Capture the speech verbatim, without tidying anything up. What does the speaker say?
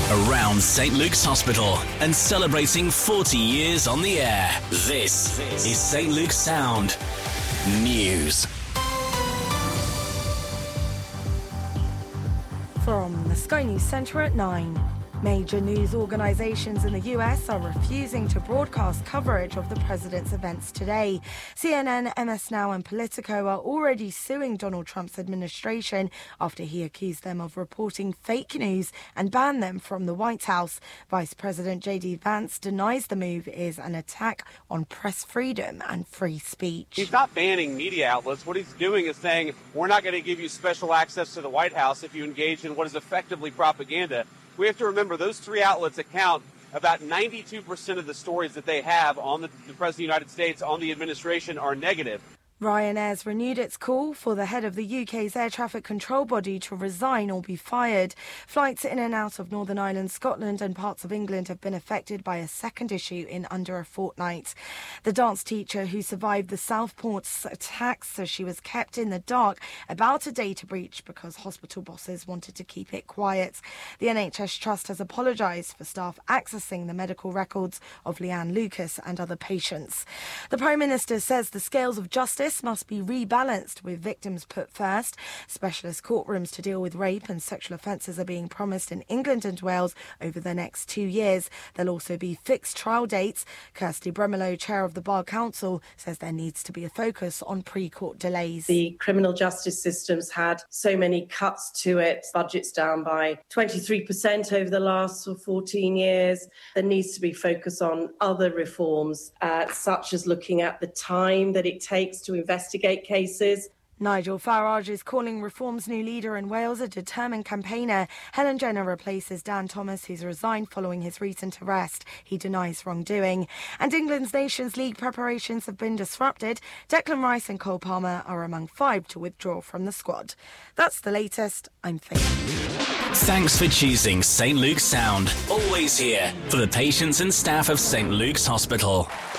around Saint Luke's Hospital and celebrating forty years on the air. This is Saint Luke's Sound News. From the Sky News Centre at nine. Major news organisations in the U S are refusing to broadcast coverage of the president's events today. C N N, M S Now and Politico are already suing Donald Trump's administration after he accused them of reporting fake news and banned them from the White House. Vice President J D Vance denies the move is an attack on press freedom and free speech. He's not banning media outlets. What he's doing is saying, we're not going to give you special access to the White House if you engage in what is effectively propaganda. We have to remember those three outlets account about ninety-two percent of the stories that they have on the, the President of the United States, on the administration, are negative. Ryanair's renewed its call for the head of the U K's air traffic control body to resign or be fired. Flights in and out of Northern Ireland, Scotland and parts of England have been affected by a second issue in under a fortnight. The dance teacher who survived the Southport's attacks says she was kept in the dark about a data breach because hospital bosses wanted to keep it quiet. The N H S Trust has apologised for staff accessing the medical records of Leanne Lucas and other patients. The Prime Minister says the scales of justice must be rebalanced with victims put first. Specialist courtrooms to deal with rape and sexual offences are being promised in England and Wales over the next two years. There'll also be fixed trial dates. Kirsty Bremelow, chair of the Bar Council, says there needs to be a focus on pre-court delays. The criminal justice system's had so many cuts to it. Budget's down by twenty-three percent over the last fourteen years. There needs to be focus on other reforms, uh, such as looking at the time that it takes to investigate cases. Nigel Farage is calling Reform's new leader in Wales a determined campaigner. Helen Jenner replaces Dan Thomas, who's resigned following his recent arrest. He denies wrongdoing. And England's Nations League preparations have been disrupted. Declan Rice and Cole Palmer are among five to withdraw from the squad. That's the latest. I'm Faith. Thanks for choosing Saint Luke's Sound. Always here for the patients and staff of Saint Luke's Hospital.